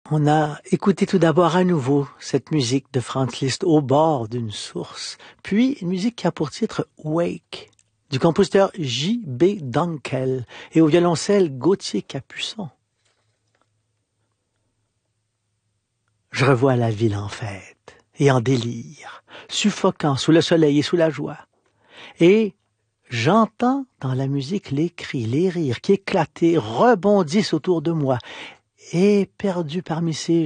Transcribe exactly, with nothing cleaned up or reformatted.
On a écouté tout d'abord à nouveau cette musique de Franz Liszt au bord d'une source, puis une musique qui a pour titre Wake, du compositeur J B Dunkel et au violoncelle Gauthier Capuçon. Je revois la ville en fête et en délire, suffocant sous le soleil et sous la joie. Et j'entends dans la musique les cris, les rires qui éclatés rebondissent autour de moi, et perdu parmi ces